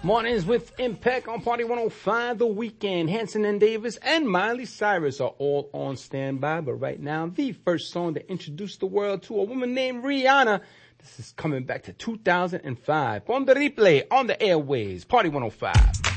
Mornings with Impact on Party 105, The Weeknd, Hanson and Davis, and Miley Cyrus are all on standby. But right now, the first song that introduced the world to a woman named Rihanna. This is coming back to 2005. On the replay, on the airways, Party 105.